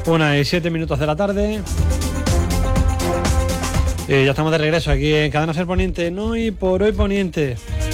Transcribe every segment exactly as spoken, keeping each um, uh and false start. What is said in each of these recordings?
Una y siete minutos de la tarde. Y ya estamos de regreso aquí en Cadena Ser Poniente. No y por hoy Poniente.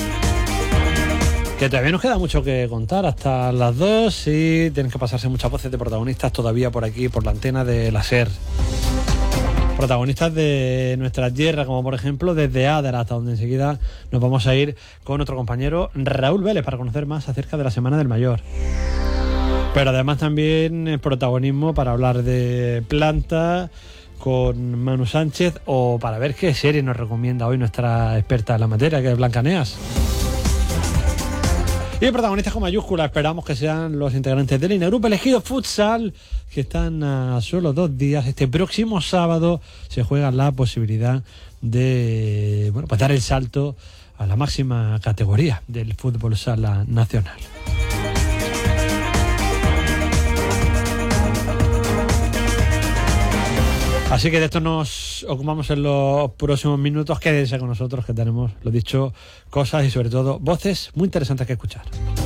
Que todavía nos queda mucho que contar hasta las dos y tienen que pasarse muchas voces de protagonistas todavía por aquí, por la antena de la Ser. Protagonistas de nuestra tierra, como por ejemplo desde Adra, hasta donde enseguida nos vamos a ir con nuestro compañero Raúl Vélez para conocer más acerca de la Semana del Mayor. Pero además también el protagonismo para hablar de plantas con Manu Sánchez o para ver qué serie nos recomienda hoy nuestra experta en la materia, que es Blanca Neas. Y protagonistas con mayúsculas esperamos que sean los integrantes del INE Grupo Elegido Futsal, que están a solo dos días. Este próximo sábado se juega la posibilidad de, bueno, pues dar el salto a la máxima categoría del fútbol sala nacional. Así que de esto nos ocupamos en los próximos minutos. Quédense con nosotros, que tenemos, lo dicho, cosas y sobre todo voces muy interesantes que escuchar.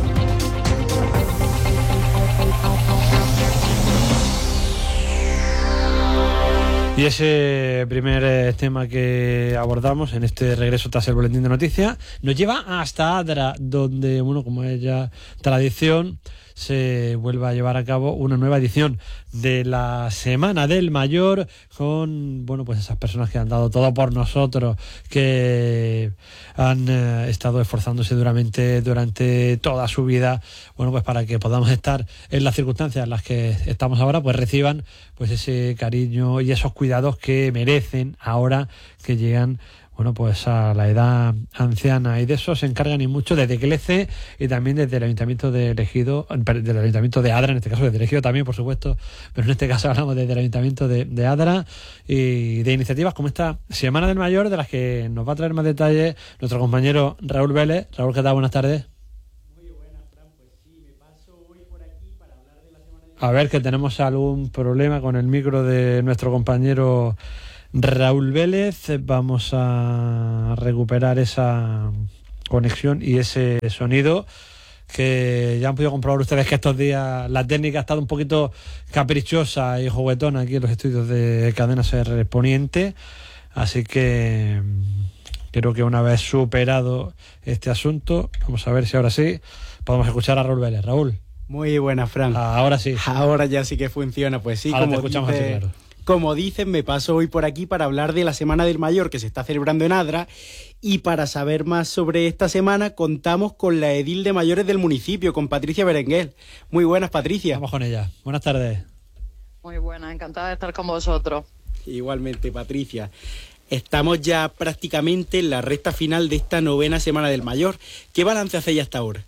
Y ese primer tema que abordamos en este regreso tras el boletín de noticias nos lleva hasta Adra, donde, bueno, como es ya tradición, se vuelve a llevar a cabo una nueva edición de la Semana del Mayor con, bueno, pues esas personas que han dado todo por nosotros, que han eh, estado esforzándose duramente durante toda su vida, bueno, pues para que podamos estar en las circunstancias en las que estamos ahora, pues reciban pues ese cariño y esos cuidados que merecen ahora que llegan, bueno, pues a la edad anciana, y de eso se encargan y mucho desde Clece y también desde el Ayuntamiento de Ejido, del Ayuntamiento de Adra, en este caso desde Ejido también, por supuesto, pero en este caso hablamos desde el Ayuntamiento de, de Adra, y de iniciativas como esta Semana del Mayor, de las que nos va a traer más detalles nuestro compañero Raúl Vélez. Raúl, ¿qué tal? Buenas tardes. Muy buenas, Fran. Pues sí, me paso hoy por aquí para hablar de la Semana del Mayor. A ver, que tenemos algún problema con el micro de nuestro compañero Raúl Vélez. Vamos a recuperar esa conexión y ese sonido, que ya han podido comprobar ustedes que estos días la técnica ha estado un poquito caprichosa y juguetona aquí en los estudios de Cadena Ser Poniente, así que creo que una vez superado este asunto, vamos a ver si ahora sí podemos escuchar a Raúl Vélez. Raúl. Muy buenas, Fran. Ahora sí. Ahora ya sí que funciona, pues sí. Ahora como te escuchamos dice... así, claro. Como dicen, me paso hoy por aquí para hablar de la Semana del Mayor que se está celebrando en Adra, y para saber más sobre esta semana contamos con la edil de mayores del municipio, con Patricia Berenguer. Muy buenas, Patricia. Vamos con ella. Buenas tardes. Muy buenas, encantada de estar con vosotros. Igualmente, Patricia. Estamos ya prácticamente en la recta final de esta novena Semana del Mayor. ¿Qué balance hacéis hasta ahora?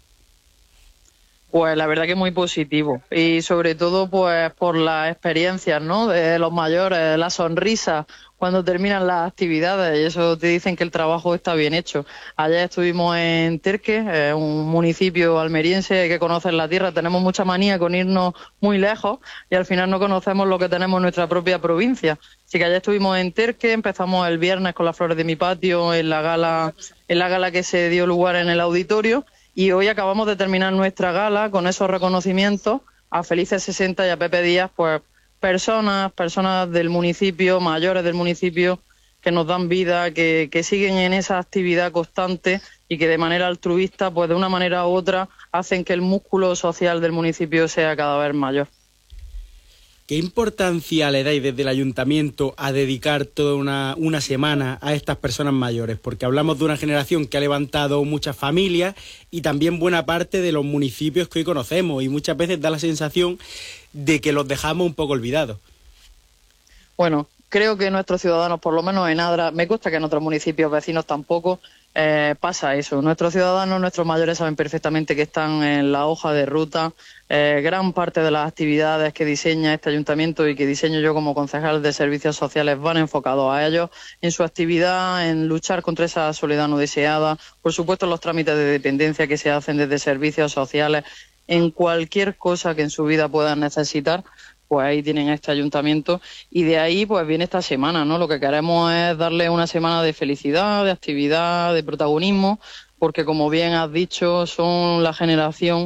Pues la verdad que muy positivo, y sobre todo pues por las experiencias, ¿no?, de los mayores, la sonrisa cuando terminan las actividades, y eso te dicen que el trabajo está bien hecho. Ayer estuvimos en Terque, eh, un municipio almeriense que conoce la tierra. Tenemos mucha manía con irnos muy lejos y al final no conocemos lo que tenemos en nuestra propia provincia. Así que ayer estuvimos en Terque, empezamos el viernes con las flores de mi patio en la gala, en la gala que se dio lugar en el auditorio. Y hoy acabamos de terminar nuestra gala con esos reconocimientos a Felices sesenta y a Pepe Díaz, pues personas, personas del municipio, mayores del municipio, que nos dan vida, que, que siguen en esa actividad constante y que de manera altruista, pues de una manera u otra, hacen que el músculo social del municipio sea cada vez mayor. ¿Qué importancia le dais desde el ayuntamiento a dedicar toda una, una semana a estas personas mayores? Porque hablamos de una generación que ha levantado muchas familias y también buena parte de los municipios que hoy conocemos, y muchas veces da la sensación de que los dejamos un poco olvidados. Bueno, creo que nuestros ciudadanos, por lo menos en Adra, me consta que en otros municipios vecinos tampoco, eh, pasa eso. Nuestros ciudadanos, nuestros mayores saben perfectamente que están en la hoja de ruta. Eh, gran parte de las actividades que diseña este ayuntamiento y que diseño yo como concejal de servicios sociales van enfocados a ellos, en su actividad, en luchar contra esa soledad no deseada, por supuesto los trámites de dependencia que se hacen desde servicios sociales, en cualquier cosa que en su vida puedan necesitar, pues ahí tienen este ayuntamiento, y de ahí pues viene esta semana, ¿no? Lo que queremos es darle una semana de felicidad, de actividad, de protagonismo, porque como bien has dicho, son la generación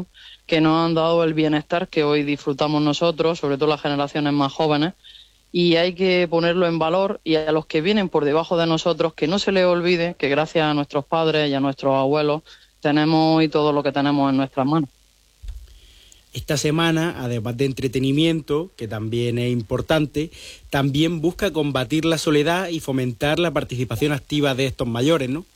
que nos han dado el bienestar que hoy disfrutamos nosotros, sobre todo las generaciones más jóvenes, y hay que ponerlo en valor, y a los que vienen por debajo de nosotros, que no se les olvide que gracias a nuestros padres y a nuestros abuelos tenemos hoy todo lo que tenemos en nuestras manos. Esta semana, además de entretenimiento, que también es importante, también busca combatir la soledad y fomentar la participación activa de estos mayores, ¿no?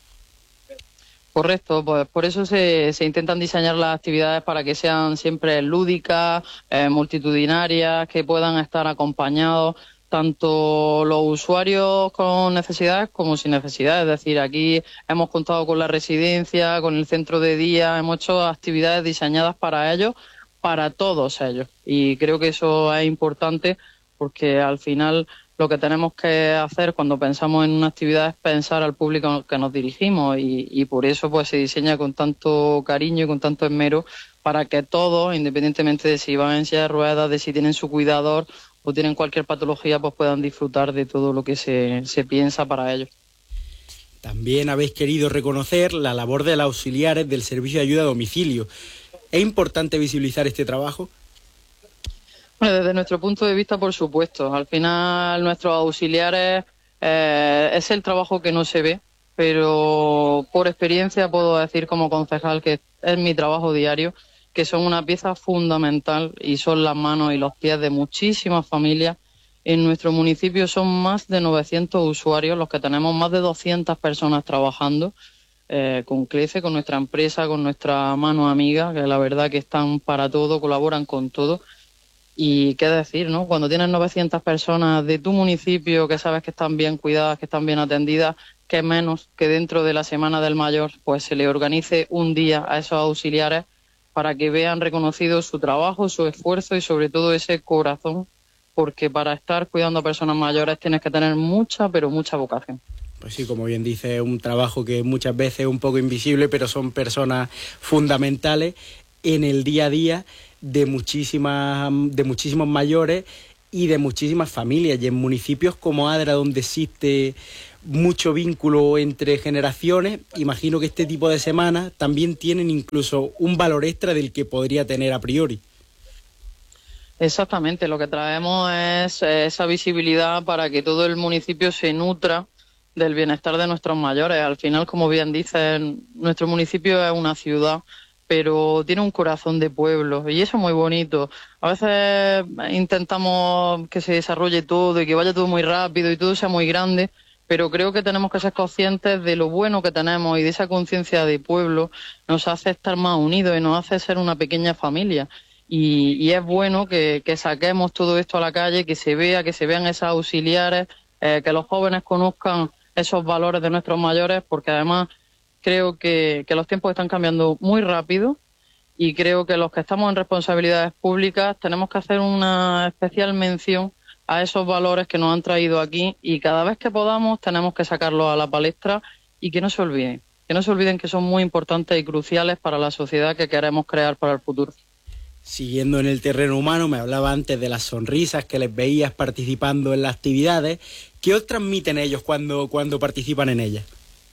Correcto, pues por eso se, se intentan diseñar las actividades para que sean siempre lúdicas, eh, multitudinarias, que puedan estar acompañados tanto los usuarios con necesidades como sin necesidades. Es decir, aquí hemos contado con la residencia, con el centro de día, hemos hecho actividades diseñadas para ellos, para todos ellos. Y creo que eso es importante porque al final lo que tenemos que hacer cuando pensamos en una actividad es pensar al público que nos dirigimos y, y por eso pues se diseña con tanto cariño y con tanto esmero para que todos, independientemente de si van en silla de ruedas, de si tienen su cuidador o tienen cualquier patología, pues puedan disfrutar de todo lo que se, se piensa para ellos. También habéis querido reconocer la labor de los auxiliares del servicio de ayuda a domicilio. ¿Es importante visibilizar este trabajo? Bueno, desde nuestro punto de vista, por supuesto. Al final, nuestros auxiliares eh, es el trabajo que no se ve, pero por experiencia puedo decir como concejal que es mi trabajo diario, que son una pieza fundamental y son las manos y los pies de muchísimas familias. En nuestro municipio son más de novecientos usuarios, los que tenemos más de doscientas personas trabajando eh, con CLECE, con nuestra empresa, con nuestra mano amiga, que la verdad que están para todo, colaboran con todo. Y qué decir, ¿no? Cuando tienes novecientas personas de tu municipio que sabes que están bien cuidadas, que están bien atendidas, que menos que dentro de la Semana del Mayor pues se le organice un día a esos auxiliares para que vean reconocido su trabajo, su esfuerzo y sobre todo ese corazón, porque para estar cuidando a personas mayores tienes que tener mucha, pero mucha vocación. Pues sí, como bien dice, es un trabajo que muchas veces es un poco invisible, pero son personas fundamentales en el día a día de muchísimas, de muchísimos mayores y de muchísimas familias. Y en municipios como Adra, donde existe mucho vínculo entre generaciones, imagino que este tipo de semanas también tienen incluso un valor extra del que podría tener a priori. Exactamente, lo que traemos es esa visibilidad para que todo el municipio se nutra del bienestar de nuestros mayores. Al final, como bien dicen, nuestro municipio es una ciudad, pero tiene un corazón de pueblo y eso es muy bonito. A veces intentamos que se desarrolle todo y que vaya todo muy rápido y todo sea muy grande, pero creo que tenemos que ser conscientes de lo bueno que tenemos y de esa conciencia de pueblo nos hace estar más unidos y nos hace ser una pequeña familia. Y, y es bueno que, que saquemos todo esto a la calle, que se vea, que se vean esos auxiliares, eh, que los jóvenes conozcan esos valores de nuestros mayores, porque además creo que, que los tiempos están cambiando muy rápido y creo que los que estamos en responsabilidades públicas tenemos que hacer una especial mención a esos valores que nos han traído aquí y cada vez que podamos tenemos que sacarlos a la palestra y que no se olviden, que no se olviden que son muy importantes y cruciales para la sociedad que queremos crear para el futuro. Siguiendo en el terreno humano, me hablaba antes de las sonrisas que les veías participando en las actividades. ¿Qué os transmiten ellos cuando, cuando participan en ellas?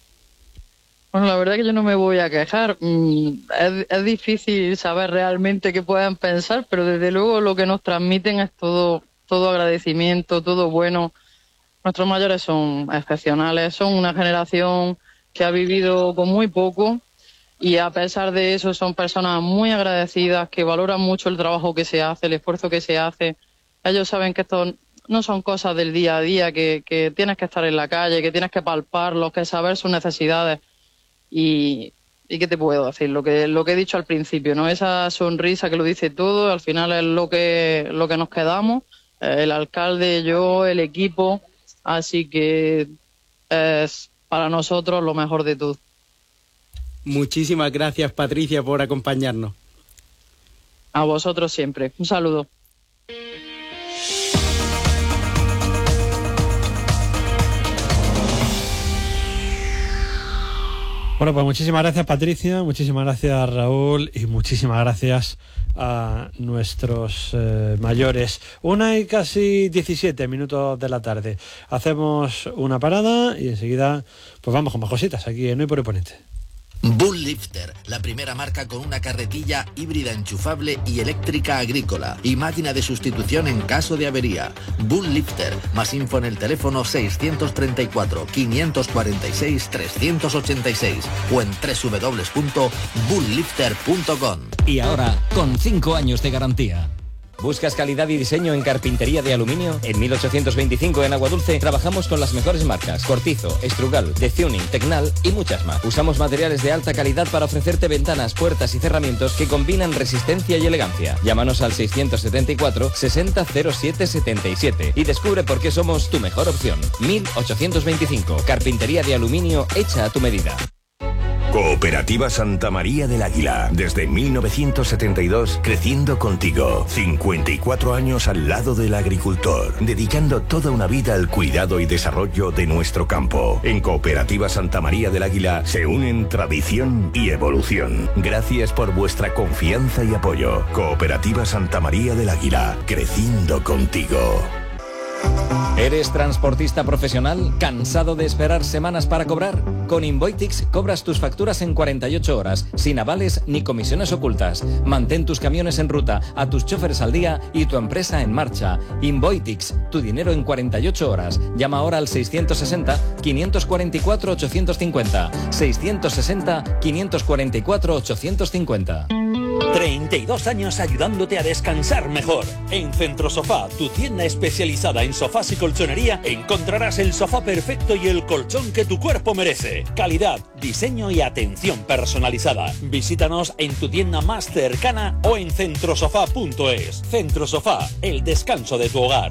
Bueno, la verdad que yo no me voy a quejar. Mm, es, es difícil saber realmente qué puedan pensar, pero desde luego lo que nos transmiten es todo, todo agradecimiento, todo bueno. Nuestros mayores son excepcionales, son una generación que ha vivido con muy poco y a pesar de eso son personas muy agradecidas, que valoran mucho el trabajo que se hace, el esfuerzo que se hace. Ellos saben que esto no son cosas del día a día, que, que tienes que estar en la calle, que tienes que palparlos, que saber sus necesidades. Y, y qué te puedo decir, lo que lo que he dicho al principio, ¿no? Esa sonrisa que lo dice todo, al final es lo que lo que nos quedamos, eh, el alcalde, yo, el equipo, así que es para nosotros lo mejor de todo. Muchísimas gracias, Patricia, por acompañarnos. A vosotros siempre. Un saludo. Bueno, pues muchísimas gracias, Patricia, muchísimas gracias, Raúl, y muchísimas gracias a nuestros eh, mayores. Una y casi diecisiete minutos de la tarde. Hacemos una parada y enseguida pues vamos con más cositas aquí en Hoy por Hoy Ponente. Bull Lifter, la primera marca con una carretilla híbrida enchufable y eléctrica agrícola y máquina de sustitución en caso de avería. Bull Lifter, más info en el teléfono seiscientos treinta y cuatro, quinientos cuarenta y seis, trescientos ochenta y seis o en doble u doble u doble u punto bull lifter punto com. Y ahora, con cinco años de garantía. ¿Buscas calidad y diseño en carpintería de aluminio? En mil ochocientos veinticinco en Aguadulce trabajamos con las mejores marcas Cortizo, Estrugal, De Tuning, Tecnal y muchas más. Usamos materiales de alta calidad para ofrecerte ventanas, puertas y cerramientos que combinan resistencia y elegancia. Llámanos al seiscientos setenta y cuatro, sesenta, cero siete setenta y siete y descubre por qué somos tu mejor opción. mil ochocientos veinticinco, carpintería de aluminio hecha a tu medida. Cooperativa Santa María del Águila. Desde mil novecientos setenta y dos, creciendo contigo. cincuenta y cuatro años al lado del agricultor, dedicando toda una vida al cuidado y desarrollo de nuestro campo. En Cooperativa Santa María del Águila se unen tradición y evolución. Gracias por vuestra confianza y apoyo. Cooperativa Santa María del Águila, creciendo contigo. ¿Eres transportista profesional? ¿Cansado de esperar semanas para cobrar? Con Invoitix cobras tus facturas en cuarenta y ocho horas, sin avales ni comisiones ocultas. Mantén tus camiones en ruta, a tus choferes al día y tu empresa en marcha. Invoitix, tu dinero en cuarenta y ocho horas. Llama ahora al seiscientos sesenta, quinientos cuarenta y cuatro, ochocientos cincuenta. seiscientos sesenta, quinientos cuarenta y cuatro, ochocientos cincuenta. treinta y dos años ayudándote a descansar mejor. En Centrosofá, tu tienda especializada en sofás y colchonería, encontrarás el sofá perfecto y el colchón que tu cuerpo merece. Calidad, diseño y atención personalizada. Visítanos en tu tienda más cercana o en centrosofá punto es. Centrosofá, el descanso de tu hogar.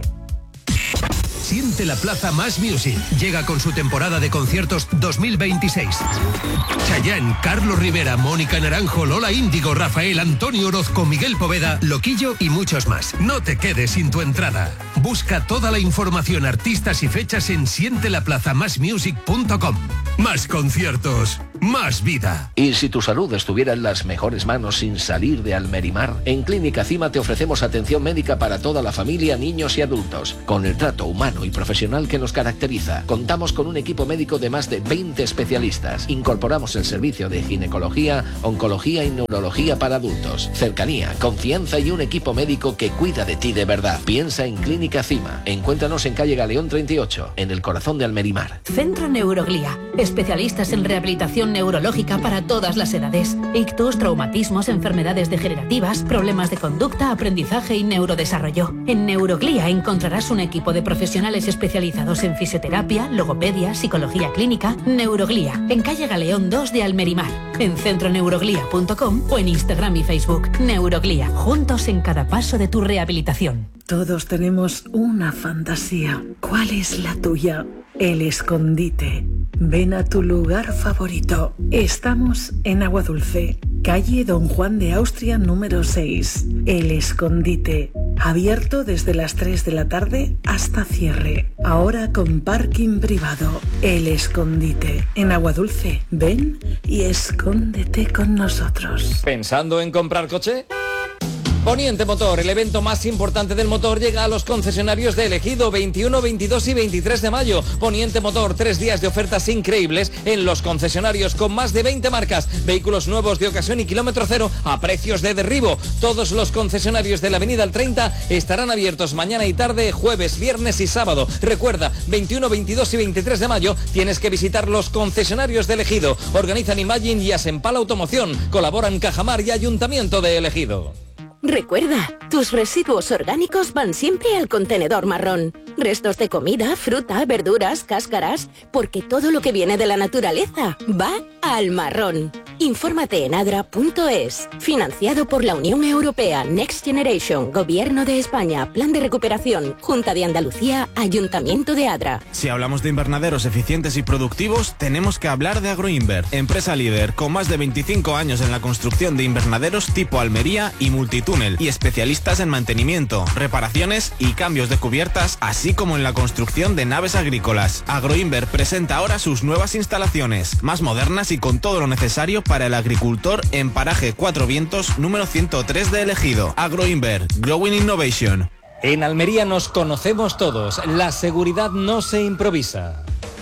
Siente la Plaza Más Music. Llega con su temporada de conciertos dos mil veintiséis. Chayanne, Carlos Rivera, Mónica Naranjo, Lola Índigo, Rafael, Antonio Orozco, Miguel Poveda, Loquillo y muchos más. No te quedes sin tu entrada. Busca toda la información, artistas y fechas en siente la plaza más music punto com. Más conciertos, más vida. Y si tu salud estuviera en las mejores manos sin salir de Almerimar, en Clínica Cima te ofrecemos atención médica para toda la familia, niños y adultos, con el trato humano y profesional que nos caracteriza. Contamos con un equipo médico de más de veinte especialistas. Incorporamos el servicio de ginecología, oncología y neurología para adultos. Cercanía, confianza y un equipo médico que cuida de ti de verdad. Piensa en Clínica Cima. Encuéntranos en calle Galeón treinta y ocho, en el corazón de Almerimar. Centro Neuroglía. Especialistas en rehabilitación neurológica para todas las edades. Ictus, traumatismos, enfermedades degenerativas, problemas de conducta, aprendizaje y neurodesarrollo. En Neuroglía encontrarás un equipo de profesionales especializados en fisioterapia, logopedia, psicología clínica. Neuroglía, en calle Galeón dos de Almerimar. En centro neuroglía punto com o en Instagram y Facebook. Neuroglía, juntos en cada paso de tu rehabilitación. Todos tenemos una fantasía. ¿Cuál es la tuya? El escondite. Ven a tu lugar favorito. Estamos en Aguadulce, calle Don Juan de Austria número seis. El escondite. Abierto desde las tres de la tarde hasta cierre. Ahora con parking privado. El escondite. En Aguadulce. Ven y escóndete con nosotros. ¿Pensando en comprar coche? Poniente Motor, el evento más importante del motor, llega a los concesionarios de Elegido veintiuno, veintidós y veintitrés de mayo. Poniente Motor, tres días de ofertas increíbles en los concesionarios con más de veinte marcas, vehículos nuevos de ocasión y kilómetro cero a precios de derribo. Todos los concesionarios de la Avenida El treinta estarán abiertos mañana y tarde, jueves, viernes y sábado. Recuerda, veintiuno, veintidós y veintitrés de mayo tienes que visitar los concesionarios de Elegido. Organizan Imagine y Asempal Automoción. Colaboran Cajamar y Ayuntamiento de Elegido. Recuerda, tus residuos orgánicos van siempre al contenedor marrón. Restos de comida, fruta, verduras, cáscaras, porque todo lo que viene de la naturaleza va al marrón. Infórmate en adra punto es. Financiado por la Unión Europea, Next Generation, Gobierno de España, Plan de Recuperación, Junta de Andalucía, Ayuntamiento de Adra. Si hablamos de invernaderos eficientes y productivos, tenemos que hablar de Agroinver, empresa líder con más de veinticinco años en la construcción de invernaderos tipo Almería y multitúnel, y especialistas en mantenimiento, reparaciones y cambios de cubiertas, así como en la construcción de naves agrícolas. Agroinver presenta ahora sus nuevas instalaciones, más modernas y con todo lo necesario para el agricultor en paraje Cuatro Vientos número ciento tres de Elegido. Agroinver, Growing Innovation. En Almería nos conocemos todos, la seguridad no se improvisa.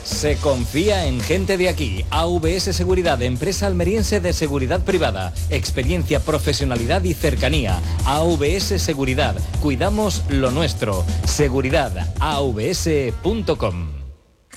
Se confía en gente de aquí. A V S Seguridad, empresa almeriense de seguridad privada. Experiencia, profesionalidad y cercanía. A V S Seguridad. Cuidamos lo nuestro. Seguridad. A V S punto com.